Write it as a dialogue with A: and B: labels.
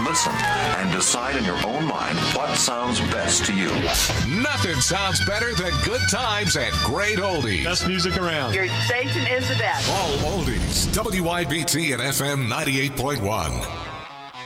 A: listen and decide in your own mind what sounds best to you.
B: Nothing sounds better than good times and great oldies.
C: Best music around.
D: Your station is the best.
B: All oldies. WIBT and FM 98.1.